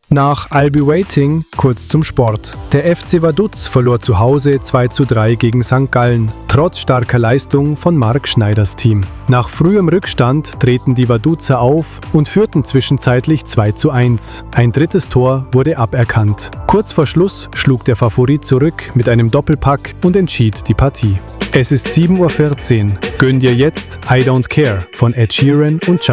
Nach I'll Be Waiting kurz zum Sport. Der FC Vaduz verlor zu Hause 2:3 gegen St. Gallen, trotz starker Leistung von Marc Schneiders Team. Nach frühem Rückstand drehten die Vaduzer auf und führten zwischenzeitlich 2:1. Ein drittes Tor wurde aberkannt. Kurz vor Schluss schlug der Favorit zurück mit einem Doppelpack und entschied die Partie. Es ist 7:14 Uhr. Gönn dir jetzt I Don't Care von Ed Sheeran und